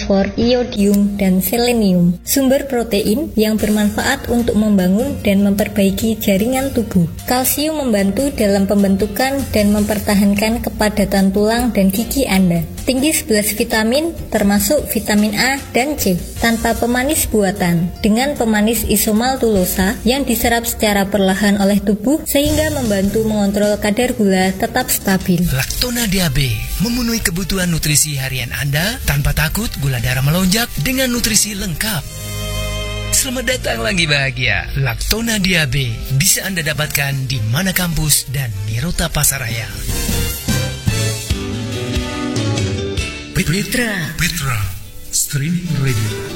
fosfor, iodium, dan selenium. Sumber protein yang bermanfaat untuk membangun dan memperbaiki jaringan tubuh. Kalsium membantu dalam pembentukan dan mempertahankan kepadatan tulang dan gigi Anda. Tinggi 11 vitamin, termasuk vitamin A dan C, tanpa pemanis buatan, dengan pemanis isomaltulosa yang diserap secara perlahan oleh tubuh sehingga membantu mengontrol kadar gula tetap stabil. Lactona DAB memenuhi kebutuhan nutrisi harian Anda tanpa takut gula darah melonjak dengan nutrisi lengkap. Selamat datang lagi bahagia. Lactona DAB bisa Anda dapatkan di mana kampus dan Mirota Pasaraya. Petra Streaming Radio.